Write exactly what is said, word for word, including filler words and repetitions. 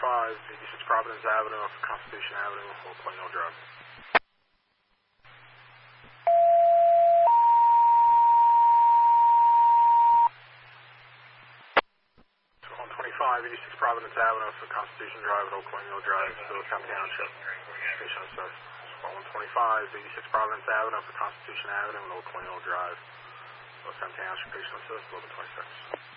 twenty-five, eighty-six Providence Avenue off of Constitution Avenue, Old Plano Drive. one twenty-five, eighty-six Providence Avenue off of Constitution Drive, Old Plano Drive, Philadelphia Township. Station assessed. one twenty-five, eighty-six Providence Avenue off of Constitution Avenue, Old Plano Drive, Philadelphia Township. Patient assist, eleven twenty-six.